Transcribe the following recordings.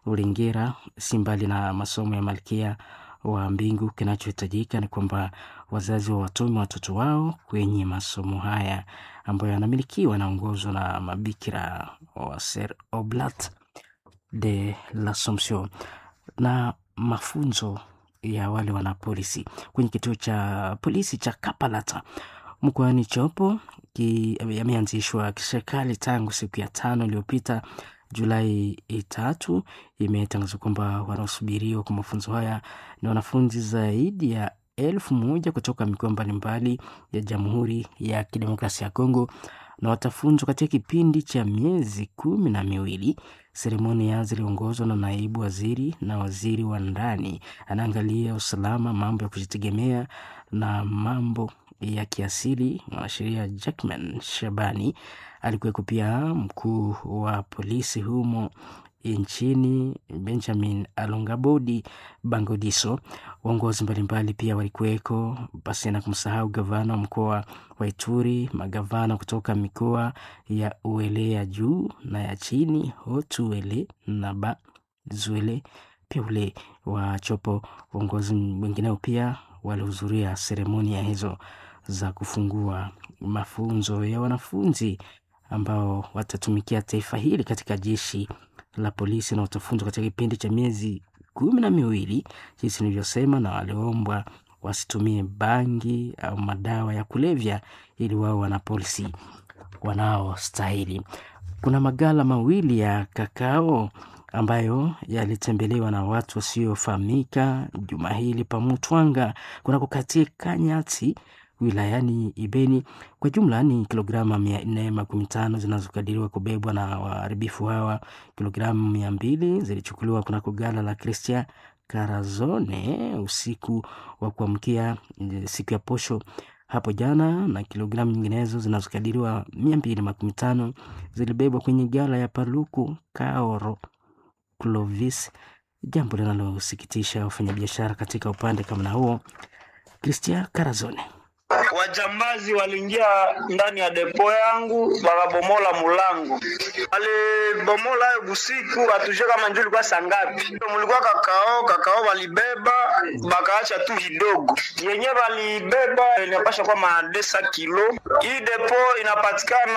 Ulingira si mbali na masomo ya Malkia wa Mbingu. Kinachohitajika ni kwamba wazazi wa watume watoto wao kwenye masomo haya ambayo yanamilikiwa na ongozwa na mabikira wa Ser Oblat de l'Assomption. Na mafunzo ya wale wanapolisi kwenye kituo cha polisi cha Kapalata mkoani Chopo yameanzishwa kiserikali tangu siku ya 5 iliyopita Julai 3. Imetangazwa kwamba wanaosubiriwa kwa mafunzo haya ni wanafunzi zaidi ya 1000 kutoka mikoa mbalimbali ya Jamhuri ya Kidemokrasia ya Kongo, na watafunzwa katika kipindi cha miezi 12. Seremoni ziliongozwa na naibu waziri na waziri wa ndani anaangalia usalama, mambo ya kujitegemea na mambo ya kiasili. Mwanasheria Jackman Shabani alikuweko pia mkuu wa polisi humo nchini Benjamin Alongabodi Bangodiso. Waongozi mbalimbali pia walikuweko, basi na kumsahau gavana wa mkoa wa Ituri, magavana kutoka mikoa ya Uele ya juu na ya chini, Hotuele na Bazuele, pia ule wa Chopo. Waongozi wengineo pia walihudhuria seremoni ya hizo za kufungua mafunzo ya wanafunzi ambao watatumikia taifa hili katika jeshi la polisi, na watafunzwa katika kipindi cha miezi 12 jinsi nilivyosema, na waliombwa wasitumie bangi au madawa ya kulevya ili wao wanapolisi wanaostahili. Kuna magala mawili ya kakao ambayo yalitembelewa na watu wasiofahamika juma hili Pamutwanga kunako katika Nyati wilayani Ibeni. Kwa jumla ni kilogramu 415 zinazokadiriwa kubebwa na waharibifu hawa. Kilogramu 200 zilichukuliwa kunako gala la Christian Karazone usiku wa kuamkia siku ya posho hapo jana, na kilogramu nyinginezo zinazokadiriwa 215 zilibebwa kwenye gala ya Paluku Kaoro Clovis, jambo linalosikitisha wafanyabiashara katika upande kama huo. Christian Karazone: wajambazi waliingia ndani ya depo yangu wakabomola mulango. Walibomola hayo busiku, hatujue kama njoo ilikuwa saa ngapi. Mulikuwa kakao walibeba bakaacha tu kidogo. Yenye walibeba inapasha kwa madesa kilo. Hii depo inapatikana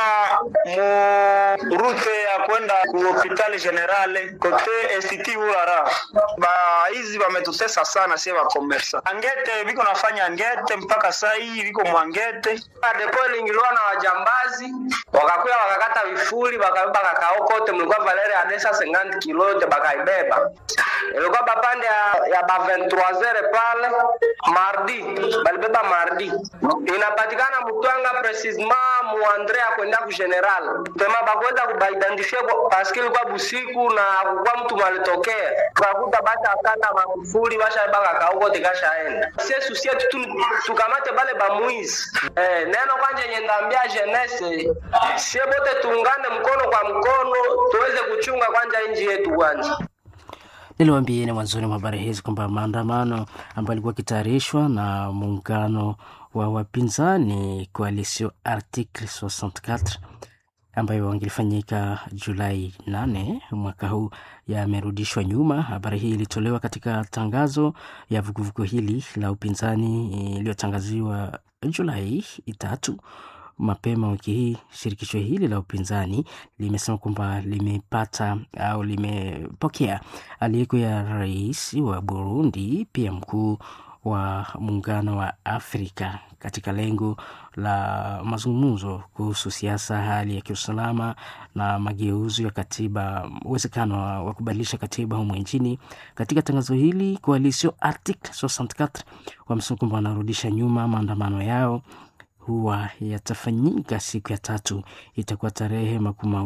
mu route ya kwenda ku hospitali generale kote Institut Urara. Hizi wametutesa sana sisi wa commerce. Angete biko nafanya angete mpaka saa hii biko mwangete. Depo ilingiliwa na wajambazi, wakakuya wakakata vifuli, wakabeba kakao kote, mlikuwa valere ya desa 50 kilo yote bakaibeba. Ilikuwa bapande ya ba 23h pale mardi, balibeba mardi. Inapatikana Mutwanga precisement mu Andrea kwenda ku general. Tema bakwenda kubaidentify parce que ilikuwa busiku na kwa mtu malitokea. Tukakuta basi akata makufuli basha baka kakao kote kashaenda. Sisi susia tukamate bale bamwizi. Neno kwanje nyendambia jeunesse, sie bote tuungane mkono kwa mkono tuweze kuchunga kwanja nchi yetu kwanja. Niliwaambia mwanzoni mwa habari hizi kwamba maandamano ambayo yalikuwa kitayarishwa na muungano wa wapinzani Coalition Article 64 ambayo wangelifanyika Julai 8 mwaka huu yamerudishwa nyuma. Habari hii ilitolewa katika tangazo ya vuguvugu hili la upinzani iliyotangaziwa Julai 3. Mapema wiki hii shirikisho hili la upinzani limesema kwamba limepata au limepokea aliko ya rais wa Burundi, pia mkuu wa muungano wa Afrika katika lengo la mazungumzo kuhusu siasa, hali ya kiusalama na mageuzi ya katiba, uwezekano wa kubadilisha katiba humu nchini. Katika tangazo hili Coalition Article 64 wamesema kwamba wanarudisha nyuma maandamano yao huwa yatafanyika siku ya 3, itakuwa tarehe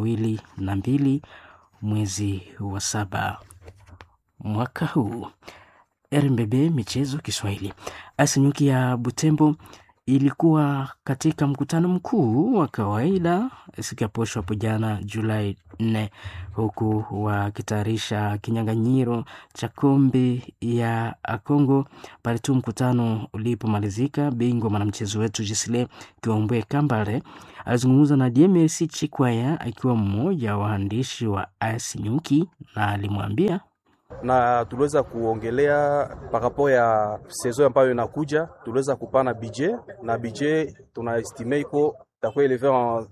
22 mwezi wa 7 mwaka huu. RMBB Michezo Kiswahili. Asinyuki ya Butembo ilikuwa katika mkutano mkuu wa kawaida siku ya posho hapo jana Julai 4, huku wakitayarisha kinyang'anyiro cha kombe ya Kongo. Pale tu mkutano ulipomalizika, bingwa mwanamchezo wetu Gisle Kiombwe Kambale alizungumza na DMRC Chikwaya akiwa mmoja wa waandishi wa AS Nyuki, na alimwambia na tuliweza kuongelea parapo ya saison ambayo inakuja. Tuliweza kupana budget na budget tunaestimate iko takuwa eleve en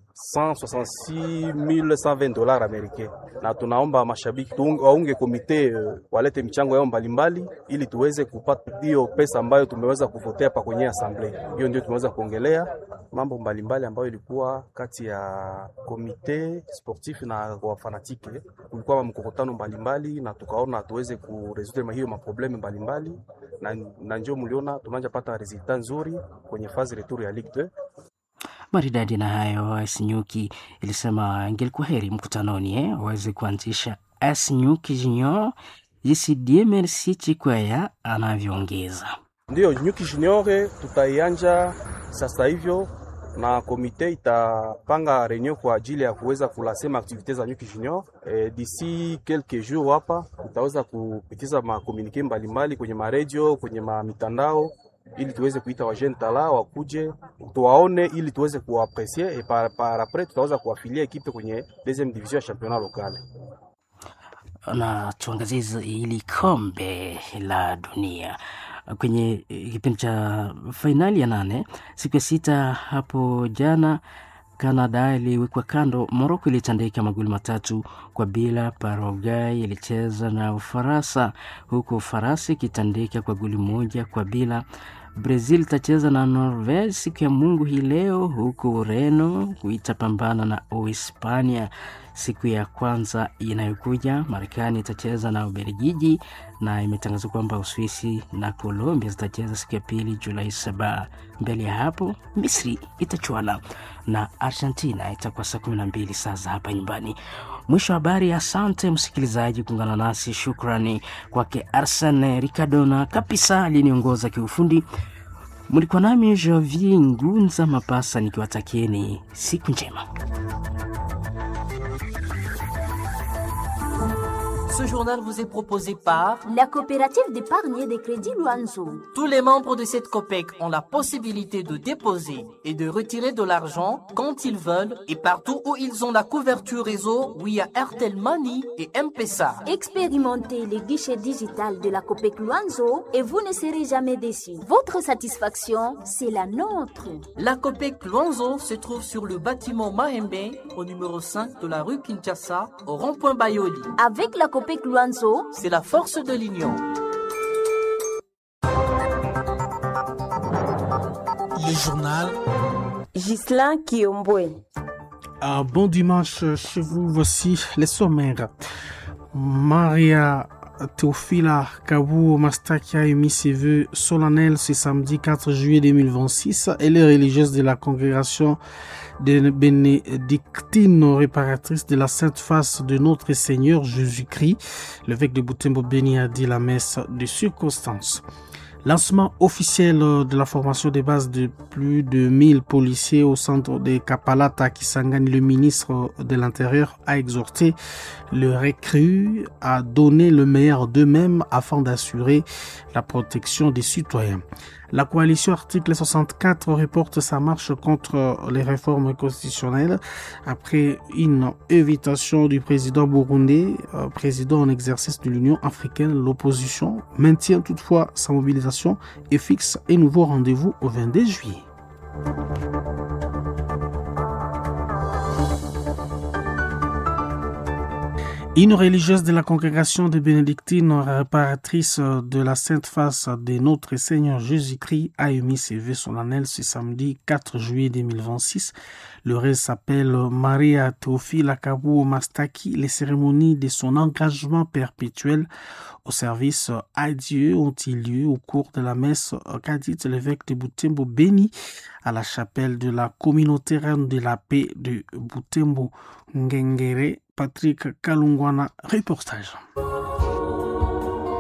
$166,120 Americains, na tunaomba mashabiki waunge komite walete michango yao mbalimbali ili tuweze kupata hiyo pesa ambayo tumeweza kuvotea pa kwenye assembly. Hiyo ndio tumeweza kuongelea mambo mbalimbali ambayo ilikuwa kati ya komite sportif na wafanatike. Kulikuwa mkokotano mbalimbali na tukaona tuweze kuresoudre hiyo maprobleme mbalimbali, na ndio mliona tunaanza pata resultat nzuri kwenye phase retour ya Ligue 2. Maridadi. Na hayo AS Nyuki ilisema ingelikuwa heri mkutanoni waweze kuanzisha AS Nyuki Junior, jinsi DMRC Chikwaya anavyoongeza. Ndio Nyuki Junior tutaianja sasa hivyo, na komite itapanga reunion kwa ajili ya kuweza kulasema activities za Nyuki Junior. D'ici quelques jours hapa tutaweza kupitiza makomunike mbalimbali kwenye maredio, kwenye mitandao, ili tuweze kuita wajene tala wakuje tuwaone, ili tuweze kuaprecier, et par après tutaweza kuafilia ekipe kwenye deuxième division ya championnat local. Na tuangazie ili kombe la dunia kwenye kipindi cha fainali ya 8 siku ya 6 hapo jana. Canada iliwekwa kando. Morocco ilitandika magoli 3-0. Paraguay ilicheza na Ufaransa, huku Ufaransa ikitandika kwa goli 1-0. Brazil itacheza na Norway siku ya Mungu hii leo, huku Ureno itapambana na Uhispania siku ya kwanza inayokuja. Marekani itacheza na Ubelgiji, na imetangazwa kwamba Uswisi na Colombia zitacheza siku ya pili Julai 7. Mbele ya hapo Misri itachuana na Argentina, itakuwa saa 12 saa za hapa nyumbani. Mwisho wa habari. Asante msikilizaji kuungana nasi. Shukrani kwake Arsene Ricardona kabisa aliniongoza kiufundi. Mlikuwa nami Javier Ngunza Mapasa nikiwatakieni siku njema. Ce journal vous est proposé par la coopérative d'épargne et de crédit Luanzo. Tous les membres de cette COPEC ont la possibilité de déposer et de retirer de l'argent quand ils veulent et partout où ils ont la couverture réseau via Airtel Money et M-Pesa. Expérimentez les guichets digital de la COPEC Luanzo et vous ne serez jamais déçus. Votre satisfaction, c'est la nôtre. La COPEC Luanzo se trouve sur le bâtiment Mahembe au numéro 5 de la rue Kinshasa au rond-point Bayoli. Avec la COPEC Luanzo, c'est la force de l'union. Le journal Ghislain Kiombwe. Bon dimanche chez vous, voici les sommaires. Maria Teofila Kabuo Mastaki a émis ses vœux solennels ce samedi 4 juillet 2026. Elle est religieuse de la congrégation des bénédictines réparatrices de la Sainte Face de notre Seigneur Jésus-Christ. L'évêque de Butembo Beni a dit la messe de circonstance. Lancement officiel de la formation de base de plus de 1000 policiers au centre de Kapalata Kisangani. Le ministre de l'Intérieur a exhorté le recrues à donner le meilleur d'eux-mêmes afin d'assurer la protection des citoyens. La coalition article 64 reporte sa marche contre les réformes constitutionnelles après une invitation du président burundais, président en exercice de l'Union africaine. L'opposition maintient toutefois sa mobilisation et fixe un nouveau rendez-vous au 22 juillet. Une religieuse de la congrégation des bénédictines réparatrices de la Sainte Face de notre Seigneur Jésus-Christ a émis ses vœux solennels ce samedi 4 juillet 2026. Le reste s'appelle Maria Teofila Kabuo Mastaki. Les cérémonies de son engagement perpétuel au service à Dieu ont eu lieu au cours de la messe qu'a dit l'évêque de Butembo Beni à la chapelle de la communauté reine de la paix de Butembo Ngengere. Patrick Kalungwana, reportage.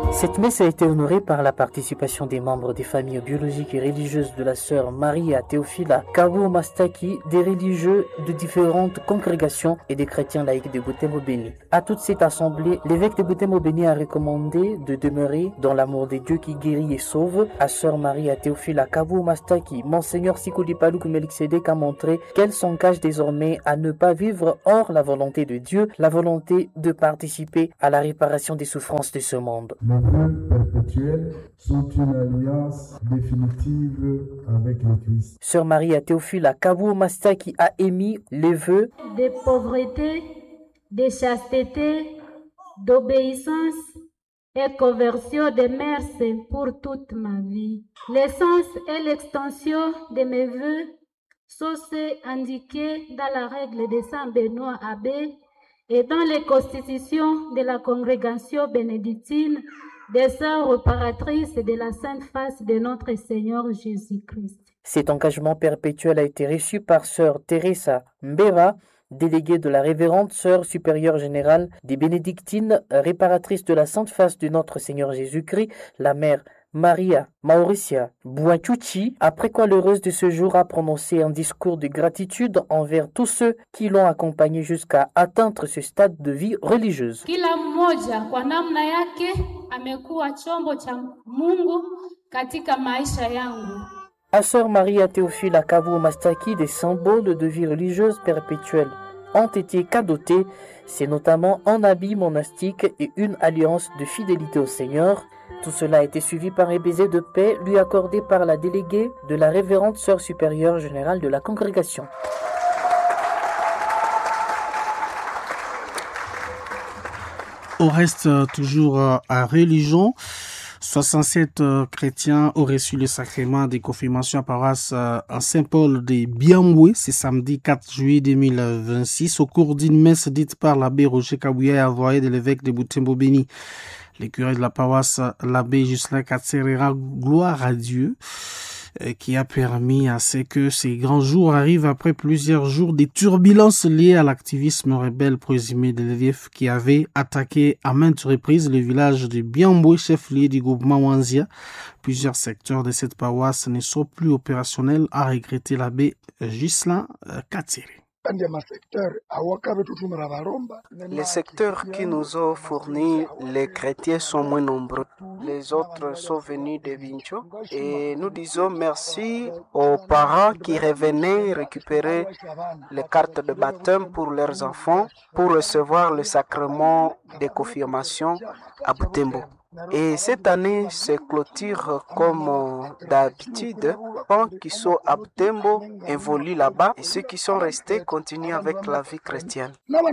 Cette messe a été honorée par la participation des membres des familles biologiques et religieuses de la sœur Maria Théophila Kabu Mastaki, des religieux de différentes congrégations et des chrétiens laïcs de Butembo-Beni. À toute cette assemblée, l'évêque de Butembo-Beni a recommandé de demeurer dans l'amour de Dieu qui guérit et sauve. À sœur Maria Théophila Kabu Mastaki, Monseigneur Sikuli Palouk Melchizedek a montré qu'elle s'engage désormais à ne pas vivre hors la volonté de Dieu, la volonté de participer à la réparation des souffrances de ce monde. Les vœux perpétuels sont une alliance définitive avec le Christ. Sœur Maria Théophila Kabu Mastaki a émis les vœux de pauvreté, de chasteté, d'obéissance et conversion de mœurs pour toute ma vie. L'essence et l'extension de mes vœux sont ceux indiqués dans la règle de Saint Benoît Abbé et dans les constitutions de la congrégation bénédictine des sœurs réparatrices de la Sainte Face de notre Seigneur Jésus-Christ. Cet engagement perpétuel a été reçu par sœur Teresa Mbera, déléguée de la révérende sœur supérieure générale des bénédictines réparatrices de la Sainte Face de notre Seigneur Jésus-Christ, la mère Maria Mauricia Bouachuchi, après quoi l'heureuse de ce jour a prononcé un discours de gratitude envers tous ceux qui l'ont accompagnée jusqu'à atteindre ce stade de vie religieuse. Kila mmoja kwa namna yake amekuwa chombo cha Mungu katika maisha yangu. À sœur Maria Théophila Kabu Mastaki, des symboles de vie religieuse perpétuelle ont été cadeautés. C'est notamment un habit monastique et une alliance de fidélité au Seigneur. Tout cela a été suivi par un baiser de paix lui accordé par la déléguée de la révérende sœur supérieure générale de la congrégation. On reste toujours à religion. 67 chrétiens ont reçu le sacrement des confirmations à paroisse en Saint-Paul de Biamboué, c'est samedi 4 juillet 2026, au cours d'une messe dite par l'abbé Roger Kabouya et envoyé de l'évêque de Butembo-Beni. Le curé de la paroisse, l'abbé Ghislain Katserera, gloire à Dieu, qui a permis à ce que ces grands jours arrivent après plusieurs jours de turbulences liées à l'activisme rebelle présumé de l'EDF qui avait attaqué à maintes reprises le village de Biamboué, chef-lieu du groupement Wanzia. Plusieurs secteurs de cette paroisse ne sont plus opérationnels, a regretté l'abbé Ghislain Katsere. Les secteurs qui nous ont fournis, les chrétiens sont moins nombreux. Les autres sont venus de Vincho et nous disons merci aux parents qui revenaient récupérer les cartes de baptême pour leurs enfants pour recevoir le sacrement de confirmation à Butembo. Et cette année se clôture comme d'habitude. Ceux qui sont à Butembo évoluent là-bas et ceux qui sont restés continuent avec la vie chrétienne.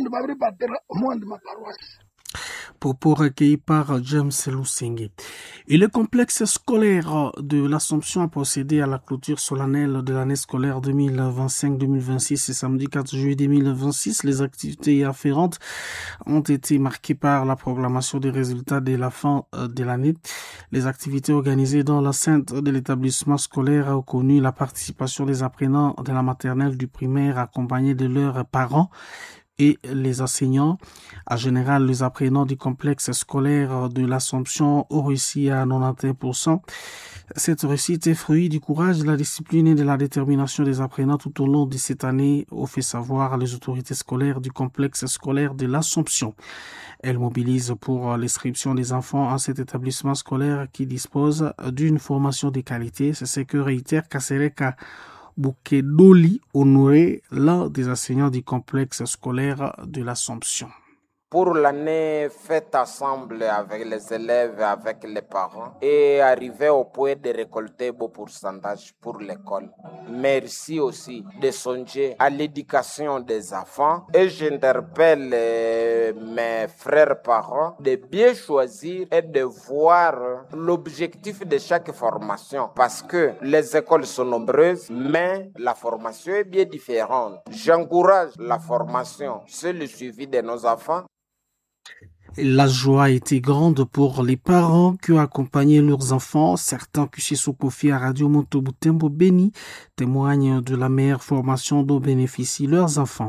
Propos recueillis par James Lusenge. Et le complexe scolaire de l'Assomption a procédé à la clôture solennelle de l'année scolaire 2025-2026 ce samedi 4 juillet 2026. Les activités afférentes ont été marquées par la proclamation des résultats de la fin de l'année. Les activités organisées dans l'enceinte de l'établissement scolaire ont connu la participation des apprenants de la maternelle du primaire accompagnés de leurs parents et les enseignants. En général, les apprenants du complexe scolaire de l'Assomption ont réussi à 91%. Cette réussite est fruit du courage, de la discipline et de la détermination des apprenants tout au long de cette année, ont fait savoir les autorités scolaires du complexe scolaire de l'Assomption. Elles mobilisent pour l'inscription des enfants à cet établissement scolaire qui dispose d'une formation de qualité. C'est ce que réitère Kasereka Boukedoli, honoré l'un des enseignants du complexe scolaire de l'Assomption. Pour l'année faite ensemble avec les élèves, avec les parents et arriver au point de récolter beau pourcentage pour l'école. Merci aussi de songer à l'éducation des enfants et j'interpelle mes frères parents de bien choisir et de voir l'objectif de chaque formation parce que les écoles sont nombreuses mais la formation est bien différente. J'encourage la formation, c'est le suivi de nos enfants. La joie a été grande pour les parents qui ont accompagné leurs enfants. Certains qui se sont confiés à Radio Moto Butembo Beni témoignent de la meilleure formation dont bénéficient leurs enfants.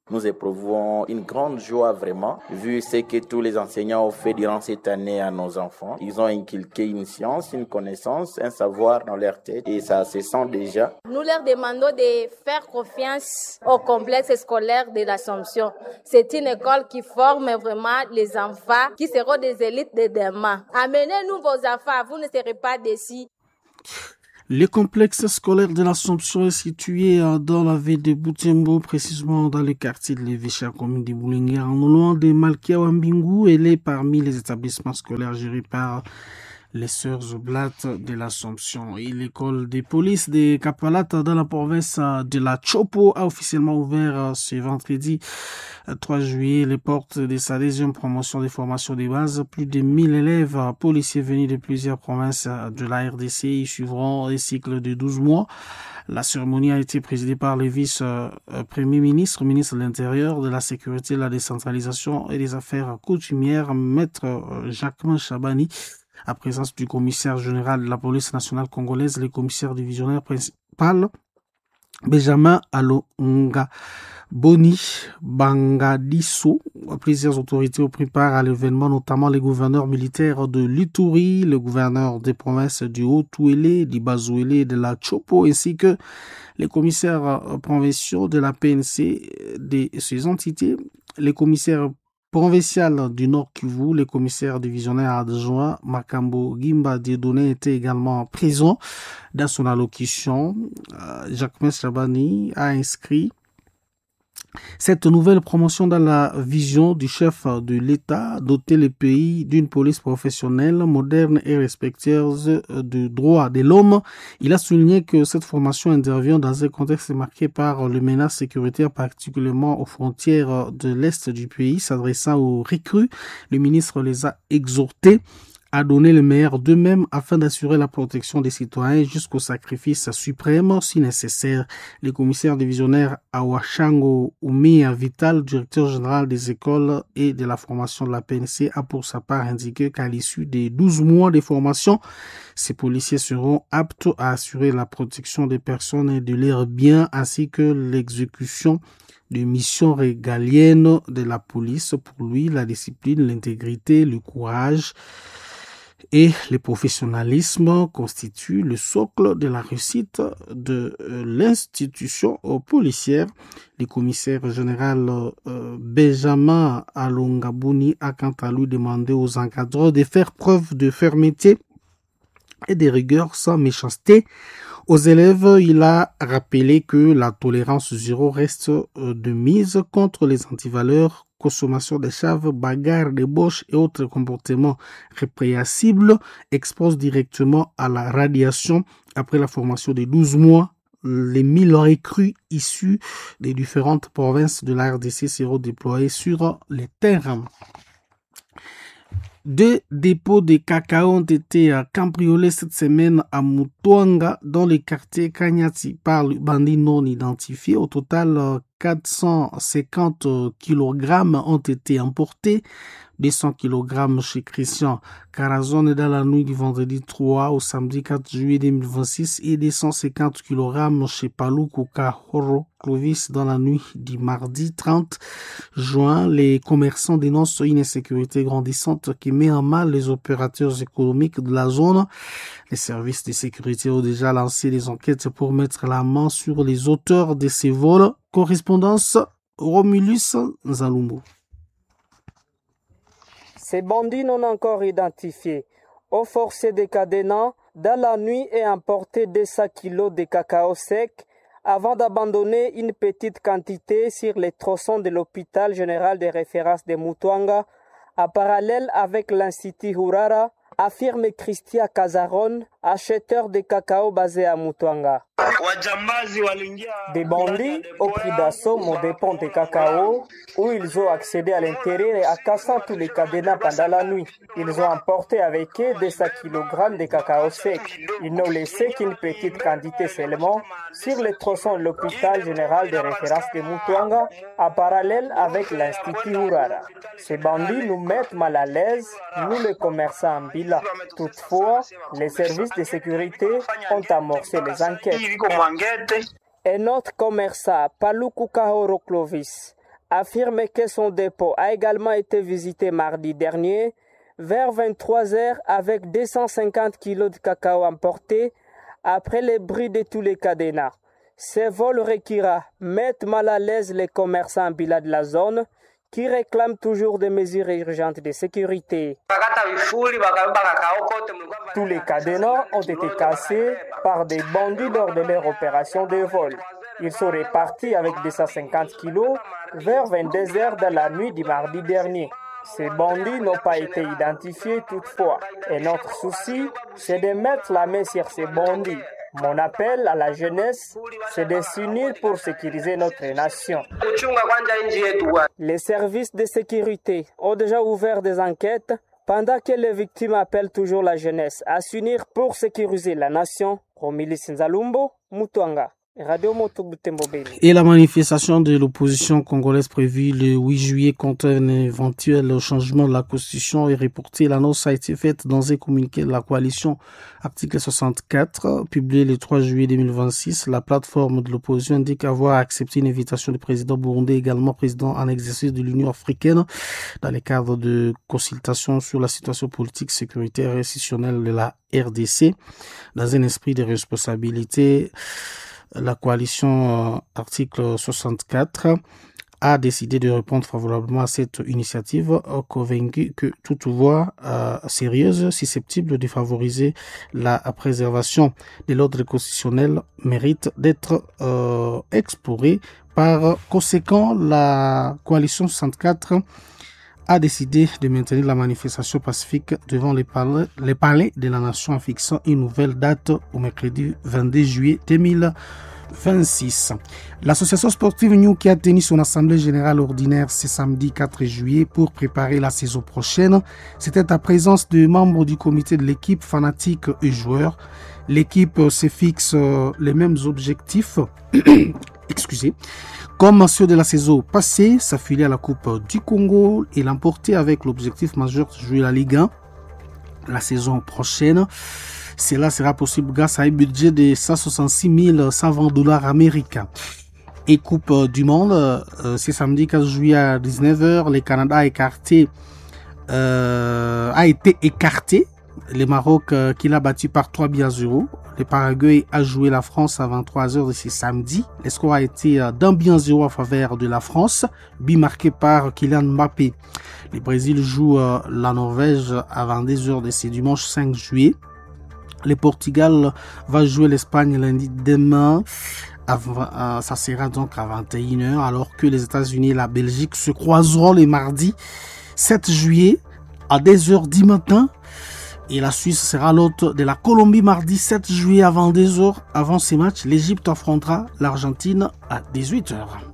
Nous éprouvons une grande joie vraiment, vu ce que tous les enseignants ont fait durant cette année à nos enfants. Ils ont inculqué une science, une connaissance, un savoir dans leur tête et ça se sent déjà. Nous leur demandons de faire confiance au complexe scolaire de l'Assomption. C'est une école qui forme vraiment les enfants qui seront des élites de demain. Amenez-nous vos enfants, vous ne serez pas déçus. Le complexe scolaire de l'Assomption est situé dans la ville de Butembo, précisément dans le quartier de l'évêché, commune de Boulinga, en loin de Malkia Wambingu. Elle est parmi les établissements scolaires gérés par les Sœurs Oblates de l'Assomption. Et l'école de police de Kapalata dans la province de la Chopo a officiellement ouvert ce vendredi 3 juillet les portes de sa deuxième promotion de formation de base. Plus de 1000 élèves policiers venus de plusieurs provinces de la RDC y suivront un cycle de 12 mois. La cérémonie a été présidée par le vice-premier ministre, ministre de l'Intérieur, de la Sécurité, de la Décentralisation et des Affaires coutumières, maître Jacquemin Chabani, à présence du commissaire général de la police nationale congolaise, le commissaire divisionnaire principal, Benjamin Alonga Boni Bangadiso. Plusieurs autorités ont pris part à l'événement, notamment les gouverneurs militaires de l'Ituri, le gouverneur des provinces du Haut-Touélé, du Bas-Ouélé et de la Chopo, ainsi que les commissaires provinciaux de la PNC de ces entités, les commissaires provincial du Nord Kivu, les commissaires divisionnaires adjoints Makambo Gimba Dieudonné étaient également présents. Dans son allocution, Jacquemin Chabani a inscrit cette nouvelle promotion dans la vision du chef de l'État, doter le pays d'une police professionnelle, moderne et respectueuse des droits de l'homme. Il a souligné que cette formation intervient dans un contexte marqué par les menaces sécuritaires, particulièrement aux frontières de l'Est du pays. S'adressant aux recrues, le ministre les a exhortés à donner le meilleur d'eux-mêmes afin d'assurer la protection des citoyens jusqu'au sacrifice suprême si nécessaire. Le commissaire divisionnaire Awashango Oumia Vital, directeur général des écoles et de la formation de la PNC, a pour sa part indiqué qu'à l'issue des 12 mois de formation, ces policiers seront aptes à assurer la protection des personnes et de leurs biens ainsi que l'exécution de missions régaliennes de la police. Pour lui, la discipline, l'intégrité, le courage et le professionnalisme constituent le socle de la réussite de l'institution policière. Le commissaire général Benjamin Alongabouni a quant à lui demandé aux encadreurs de faire preuve de fermeté et de rigueur sans méchanceté. Aux élèves, il a rappelé que la tolérance zéro reste de mise contre les antivaleurs, consommation de chaves, bagarres, débauches et autres comportements répréhensibles, expose directement à la radiation. Après la formation de 12 mois, les 1000 recrues issus des différentes provinces de la RDC seront déployés sur les terrains. 2 dépôts de cacao ont été cambriolés cette semaine à Mutuanga, dans le quartier Kanyati, par le bandit non identifié. Au total, 450 kg ont été emportés, 200 kg chez Christian Carazone dans la nuit du vendredi 3 au samedi 4 juillet 2026 et 250 kg chez Palukuka Horo Clovis dans la nuit du mardi 30 juin. Les commerçants dénoncent une insécurité grandissante qui met en mal les opérateurs économiques de la zone. Les services de sécurité ont déjà lancé des enquêtes pour mettre la main sur les auteurs de ces vols. Correspondance Romulus Nzalumbo. Ces bandits non encore identifiés ont forcé des cadenas dans la nuit et emporté 200 kilos de cacao sec avant d'abandonner une petite quantité sur les tronçons de l'hôpital général de référence de Mutuanga, en parallèle avec l'Institut Hurara, affirme Christian Cazaron, acheteur de cacao basé à Mutuanga. Des bandits ont pris d'assaut mon dépôt de cacao où ils ont accédé à l'intérieur et en cassant tous les cadenas pendant la nuit. Ils ont emporté avec eux 200 kg de cacao sec. Ils n'ont laissé qu'une petite quantité seulement sur les tronçons de l'hôpital général de référence de Mutuanga en parallèle avec l'Institut Hurara. Ces bandits nous mettent mal à l'aise, nous les commerçants ambulants. Toutefois, les services de sécurité ont amorcé les enquêtes. Un autre commerçant, Palukuka Horo Clovis, affirme que son dépôt a également été visité mardi dernier vers 23h avec 250 kg de cacao emportés après les bruits de tous les cadenas. Ces vols requis mettent mal à l'aise les commerçants ambulants de la zone qui réclament toujours des mesures urgentes de sécurité. Tous les cadenas ont été cassés par des bandits lors de leur opération de vol. Ils sont repartis avec 250 kilos vers 22h dans la nuit du mardi dernier. Ces bandits n'ont pas été identifiés toutefois. Et notre souci, c'est de mettre la main sur ces bandits. Mon appel à la jeunesse, c'est de s'unir pour sécuriser notre nation. Les services de sécurité ont déjà ouvert des enquêtes pendant que les victimes appellent toujours la jeunesse à s'unir pour sécuriser la nation. Romili Sinzalumbo, Mutuanga. Et la manifestation de l'opposition congolaise prévue le 8 juillet contre un éventuel changement de la constitution est reportée. L'annonce a été faite dans un communiqué de la coalition article 64 publié le 3 juillet 2026. La plateforme de l'opposition indique avoir accepté une invitation du président burundais, également président en exercice de l'Union africaine, dans le cadre de consultations sur la situation politique, sécuritaire et institutionnelle de la RDC. Dans un esprit de responsabilité, la coalition article 64 a décidé de répondre favorablement à cette initiative, convaincu que toute voie sérieuse susceptible de favoriser la préservation de l'ordre constitutionnel mérite d'être explorée. Par conséquent, la coalition 64 a décidé de maintenir la manifestation pacifique devant les palais de la nation en fixant une nouvelle date au mercredi 22 juillet 2026. L'association sportive New qui a tenu son assemblée générale ordinaire ce samedi 4 juillet pour préparer la saison prochaine. C'était à présence de membres du comité de l'équipe, fanatiques et joueurs. L'équipe se fixe les mêmes objectifs. Excusez. Comme ceux de la saison passée, s'affiler à la Coupe du Congo et l'emporter avec l'objectif majeur de jouer la Ligue 1 la saison prochaine. Cela sera possible grâce à un budget de 166 120 $ américains. Et Coupe du Monde, c'est samedi 15 juillet à 19h. Le Canada a été écarté. Le Maroc qui l'a battu par 3-0. Le Paraguay a joué la France à 23h de ce samedi. Le score a été d'1-0 en faveur de la France, but marqué par Kylian Mbappé. Le Brésil joue la Norvège à 22h de ce dimanche 5 juillet. Le Portugal va jouer l'Espagne lundi demain. Ça sera donc à 21h, alors que les États-Unis et la Belgique se croiseront le mardi 7 juillet à 2h du matin. Et la Suisse sera l'hôte de la Colombie mardi 7 juillet à 22h. Avant ces matchs, l'Égypte affrontera l'Argentine à 18h.